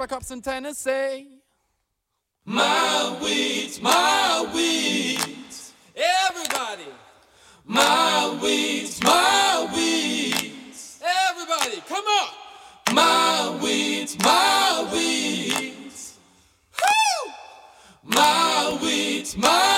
Cops in Tennessee. My weeds, my weeds. Everybody. My weeds, my weeds. Everybody, come on. My weeds, my weeds. Woo! My weeds, my